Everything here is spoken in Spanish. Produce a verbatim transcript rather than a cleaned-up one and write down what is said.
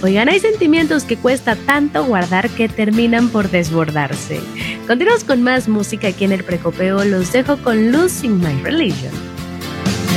Oigan, hay sentimientos que cuesta tanto guardar que terminan por desbordarse. Continuamos con más música aquí en el Precopeo. Los dejo con Losing My Religion.